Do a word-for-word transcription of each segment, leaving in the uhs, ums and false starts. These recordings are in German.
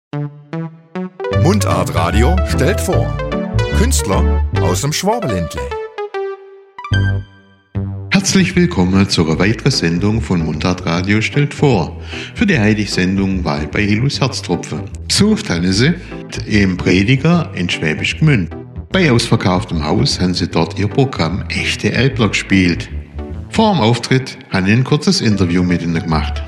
Mundart-Radio stellt vor. Künstler aus dem Schwabenländle. Herzlich willkommen zu einer weiteren Sendung von Mundart-Radio stellt vor. Für die heutige Sendung war ich bei Hilus Herztropfen. Besucht haben sie im Prediger in Schwäbisch Gmünd. Bei ausverkauftem Haus haben sie dort ihr Programm Echte Elbler gespielt. Vor dem Auftritt haben sie ein kurzes Interview mit ihnen gemacht.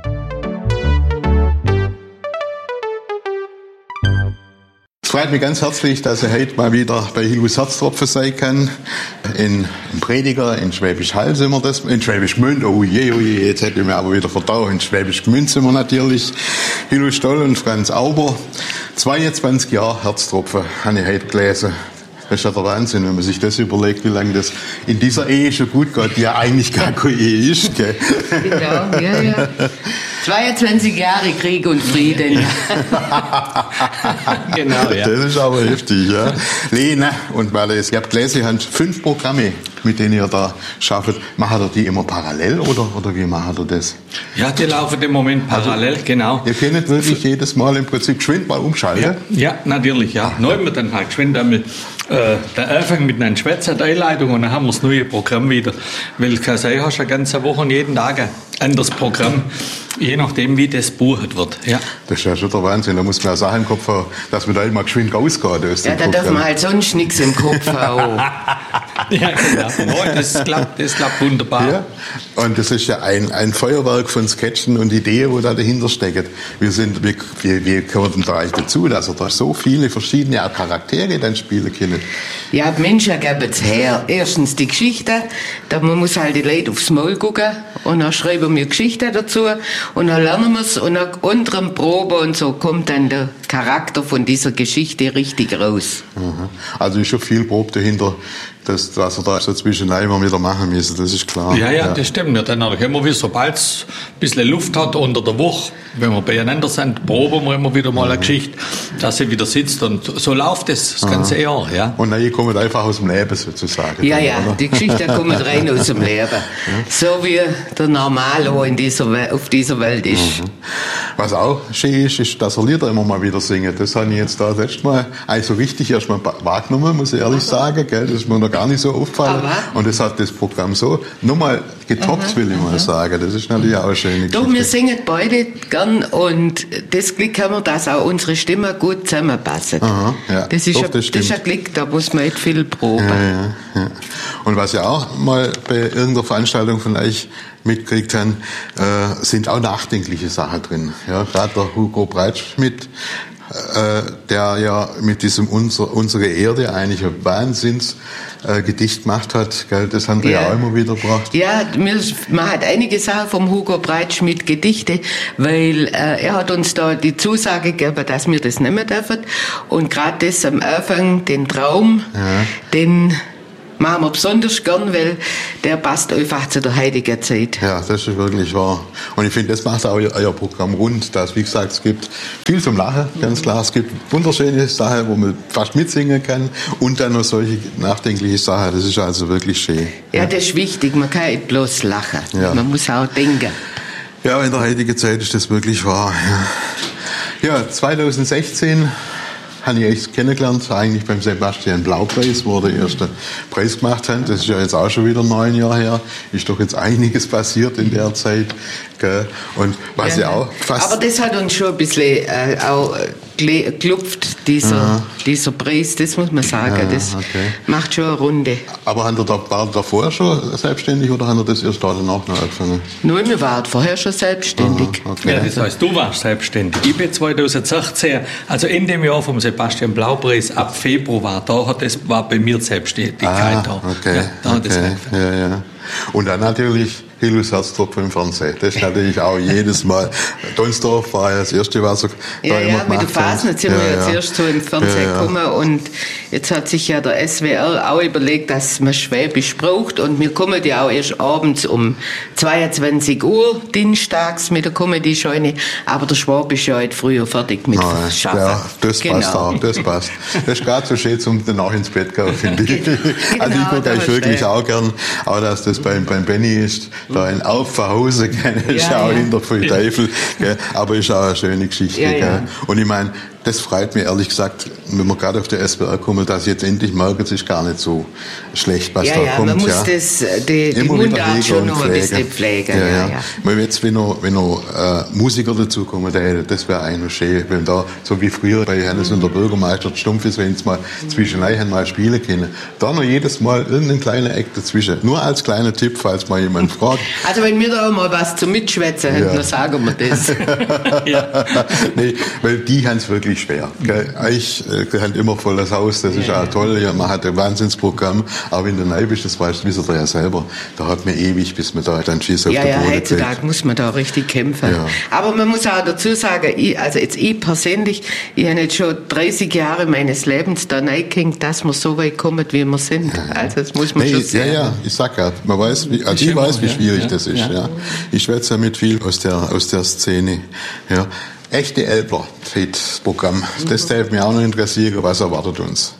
Es freut mich ganz herzlich, dass ich heute mal wieder bei Hilus Herztropfen sein kann. In, in Prediger, in Schwäbisch Hall sind wir das, in Schwäbisch Gmünd, oh je, oh je, jetzt hätte ich mir aber wieder verdaut. In Schwäbisch Gmünd sind wir natürlich. Hilus Stoll und Franz Auber. zweiundzwanzig Jahre Herztropfen, habe ich heute gelesen. Das ist ja der Wahnsinn, wenn man sich das überlegt, wie lange das in dieser Ehe schon gut geht, die ja eigentlich gar keine Ehe ist, gell? Genau, ja, ja. zweiundzwanzig Jahre Krieg und Frieden. Genau, ja. Das ist aber heftig, ja. Lena und Wallace, ihr habt gelesen, ihr habt fünf Programme, mit denen ihr da schafft. Macht ihr die immer parallel oder, oder wie macht ihr das? Ja, die laufen im Moment parallel, also, genau. Ihr könnt wirklich jedes Mal im Prinzip geschwind mal umschalten? Ja, ja, natürlich, ja. Neu mit dann halt geschwind einmal äh, der Anfang mit einer Schwätzer der Einleitung und dann haben wir das neue Programm wieder. Weil ich kann sagen, hast du eine ganze Woche und jeden Tag ein anderes Programm, je nachdem, wie das bucht wird. Ja. Das ist ja schon der Wahnsinn. Da muss man ja Sachen im Kopf haben, dass man da immer geschwind rausgeht. Ja, da darf man halt sonst nichts im Kopf haben. Ja, genau. Oh, das klappt, das klappt wunderbar. Ja. Und das ist ja ein, ein Feuerwerk von Sketchen und Ideen, wo da dahinter steckt. Wir sind, wie, wie, wie kommt denn da eigentlich dazu, dass er da so viele verschiedene Charaktere dann spielen können? Ja, die Menschen geben es her. Erstens die Geschichte. Da man muss halt die Leute aufs Maul gucken und dann schreiben wir Geschichte dazu und dann lernen wir es und nach unteren Probe und so kommt dann der Charakter von dieser Geschichte richtig raus. Mhm. Also ist schon viel Probe dahinter, dass, dass wir da so zwischendurch immer wieder machen müssen, das ist klar. Ja, ja, ja. Das stimmt. Ja, dann können wir wieder, sobald es ein bisschen Luft hat unter der Woche, wenn wir beieinander sind, proben wir immer wieder mal mhm. eine Geschichte, dass sie wieder sitzt und so läuft das das ganze Jahr. Ja. Und neue kommen einfach aus dem Leben sozusagen. Ja, dann, ja, oder? Die Geschichte kommt rein aus dem Leben. So wie der Normalo in dieser, auf dieser Welt ist. Mhm. Was auch schön ist, ist, dass er Lieder immer mal wieder singen. Das habe ich jetzt da letztes Mal also richtig erst mal wahrgenommen, muss ich ehrlich sagen. Gell? Das ist mir noch gar nicht so aufgefallen. Aber und das hat das Programm so nochmal getoppt, aha, will ich mal aha. sagen. Das ist natürlich auch eine schöne Geschichte. Doch, wir singen beide gern und das Glück haben wir, dass auch unsere Stimmen gut zusammenpassen. Aha, ja. Das ist, doch, ein, das das ist ein Glück, da muss man nicht viel proben. Ja, ja, ja. Und was ich auch mal bei irgendeiner Veranstaltung von euch mitgekriegt haben, äh, sind auch nachdenkliche Sachen drin. Ja, gerade der Hugo Breitschmidt, äh, der ja mit diesem Unser, Unsere Erde eigentlich ein Wahnsinns äh, Gedicht gemacht hat, gell? Das haben wir ja. ja auch immer wieder gebracht. Ja, man hat einige Sachen vom Hugo Breitschmidt Gedichte, weil äh, er hat uns da die Zusage gegeben, dass wir das nehmen dürfen. Und gerade das am Anfang, den Traum, ja. den machen wir besonders gern, weil der passt einfach zu der heutigen Zeit. Ja, das ist wirklich wahr. Und ich finde, das macht auch euer, euer Programm rund, dass, wie gesagt, es gibt viel zum Lachen, ganz klar. Es gibt wunderschöne Sachen, wo man fast mitsingen kann und dann noch solche nachdenkliche Sachen. Das ist also wirklich schön. Ja, das ist wichtig. Man kann nicht bloß lachen. Ja. Man muss auch denken. Ja, in der heutigen Zeit ist das wirklich wahr. Ja, ja zwanzig sechzehn habe ich euch kennengelernt, eigentlich beim Sebastian Blau-Preis, wo wir den ersten Preis gemacht haben. Das ist ja jetzt auch schon wieder neun Jahre her. Ist doch jetzt einiges passiert in der Zeit. Gell? Und was ja, ja auch fast... Aber das hat uns schon ein bisschen äh, auch geklopft, dieser, dieser Preis, das muss man sagen. Ja, das okay. macht schon eine Runde. Aber haben ihr da, war davor schon selbstständig oder haben ihr das erst danach noch angefangen? Nein, wir waren vorher schon selbstständig. Aha, okay. Ja, das heißt, du warst selbstständig. Ich bin zwanzig sechzehn, also in dem Jahr vom Sebastian Blau-Preis, ab Februar war da, hat das war bei mir die Selbstständigkeit ah, da. Okay, ja, da hat okay. das angefangen. Ja, ja. Und dann natürlich Hilus Herztropfen im Fernsehen. Das ist natürlich auch jedes Mal. Donsdorf war ja das erste, was er ja, da ja, immer mit der Phase sind ja, wir ja, ja zuerst so im Fernsehen ja, ja. gekommen und jetzt hat sich ja der S W R auch überlegt, dass man Schwäbisch braucht und wir kommen ja auch erst abends um zweiundzwanzig Uhr dienstags mit der Comedy-Scheune, aber der Schwab ist ja heute früher fertig mit Nein, Schaffen. Ja, das genau. passt auch, das passt. Das ist gerade so schön zum danach ins Bett gehen, finde ich. Genau, also ich gucke eigentlich wirklich auch gern, auch dass das beim, beim Benny ist, da in Aufhause, gell, ist Ja, auch ja. hinter viel Teufel, gell, aber ist auch eine schöne Geschichte. Ja, Gell. ja. Und ich meine, das freut mich ehrlich gesagt, wenn wir gerade auf der S W R kommen, dass ich jetzt endlich merke, es ist gar nicht so schlecht, was Ja, da ja, kommt. man muss ja. das, äh, die, die Immer wieder Mundart hegen schon und noch ein bisschen pflegen. Ja, Ja, ja. ja. Weil jetzt, wenn noch, wenn noch äh, Musiker dazukommen, das wäre eigentlich schön, wenn da, so wie früher bei Hannes und der Bürgermeister stumpf ist, wenn es mal zwischendurch mal spielen können, da noch jedes Mal irgendein kleiner Eck dazwischen. Nur als kleiner Tipp, falls mal jemand fragt. Also wenn wir da auch mal was zum Mitschwätzen haben, Ja. dann sagen wir das. Nee, weil die haben es wirklich schwer. Gell? Ich äh, haben immer volles Haus, das ist Ja. auch toll. Ja, man hat ein Wahnsinnsprogramm, aber wenn du neu bist, das weißt, wisst ihr ja selber, da hat man ewig, bis man da dann Schiss auf Ja, der ja, Boden heutzutage kriegt. muss man da richtig kämpfen. Ja. Aber man muss auch dazu sagen, ich, also jetzt ich persönlich, ich habe jetzt schon dreißig Jahre meines Lebens da reingehängt, dass wir so weit kommen, wie wir sind. Also das muss man Nee, schon ja, sehen. ja, ich sag ja, man weiß, wie, also Ist ich immer, weiß, wie ja, schwierig ja, das ist. Ja. ja. Ich schwätze ja mit viel aus der, aus der Szene. Ja. Echte Elbler, das Programm. Das darf mich auch noch interessieren, was erwartet uns?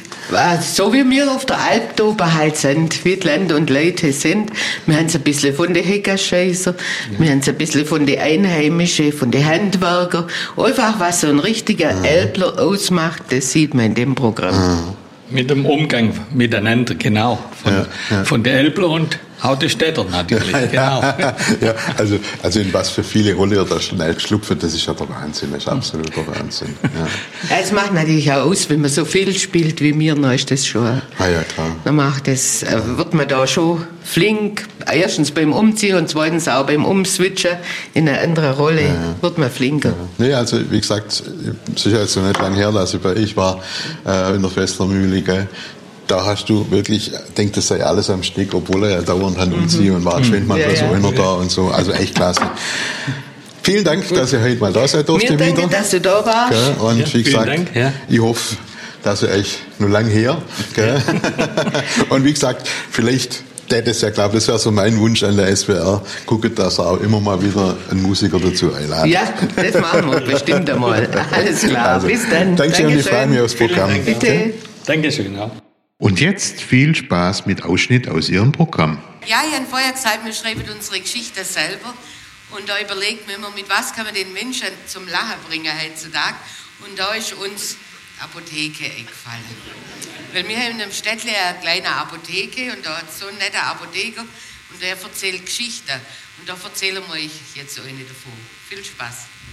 So wie wir auf der Alp da oben halt sind, wie die Land und Leute sind, wir haben es ein bisschen von den Heckerscheißer, ja. wir haben es ein bisschen von den Einheimischen, von den Handwerkern, einfach was so ein richtiger ja. Elbler ausmacht, das sieht man in dem Programm. Ja. Mit dem Umgang miteinander, genau. Von, Ja, ja. von der Elbler und auch die Städter natürlich, genau. Ja, also, also in was für viele Rolle er da schnell geschlüpft wird, das ist ja der Wahnsinn, das ist absoluter Wahnsinn. Ja. Es macht natürlich auch aus, wenn man so viel spielt wie mir, dann ist das schon, Ah ja, klar. dann macht das, äh, wird man da schon flink, erstens beim Umziehen und zweitens auch beim Umswitchen in eine andere Rolle, ja, ja. wird man flinker. Ja. Nee, also wie gesagt, es ist jetzt so nicht lange her, dass ich bei ich war äh, in der Festlermühle, gell. Da hast du wirklich, denkt, das sei alles am Stück, obwohl er ja dauernd Hand und sie und war schwindet manchmal Ja, so ja. einer da und so. Also echt klasse. Vielen Dank, dass ihr heute mal da seid durfte Mir danke, wieder. dass du da warst. Gell? Und Ja, wie vielen gesagt, Dank, ja. ich hoffe, dass ihr euch noch lang her. Gell? Und wie gesagt, vielleicht das ist ja, glaube das wäre so mein Wunsch an der S W R. Guckt, dass er auch immer mal wieder einen Musiker dazu einladet. Ja, das machen wir bestimmt einmal. Alles klar, Also, bis dann. Dankeschön und ich freue mich aufs Programm. Dank. Bitte. Dankeschön, ja. Und jetzt viel Spaß mit Ausschnitt aus Ihrem Programm. Ja, ich habe vorher gesagt, wir schreiben unsere Geschichte selber. Und da überlegt man immer, mit was kann man den Menschen zum Lachen bringen heutzutage. Und da ist uns Apotheke eingefallen. Weil wir haben in einem Städtle eine kleine Apotheke und da hat so ein netter Apotheker und der erzählt Geschichten. Und da erzählen wir euch jetzt so eine davon. Viel Spaß.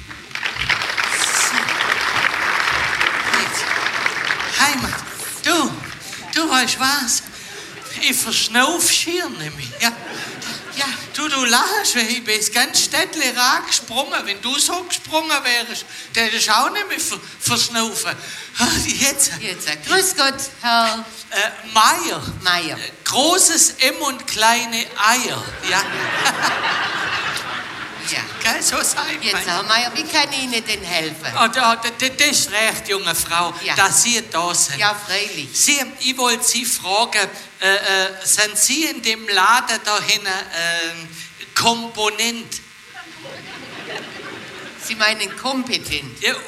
Heimat, du, du weißt was? Ich verschnauf schier nämlich, ja. Ja, du, du lachst, weil ich bin das ganze Städtle gesprungen. Wenn du so gesprungen wärst, der hättest auch nicht mehr ver verschnaufen. Jetzt, Jetzt, äh, grüß Gott, Herr äh, Meier. Meier. Großes M und kleine Eier, ja. Ja. Gell, so sagt Jetzt, man. Herr Meier, wie kann ich Ihnen denn helfen? Oh, da, da, das ist recht, junge Frau, Ja. dass Sie da sind. Ja, freilich. Sie, ich wollte Sie fragen, äh, äh, sind Sie in dem Laden da hinten äh, Komponent? Sie meinen kompetent. Ja,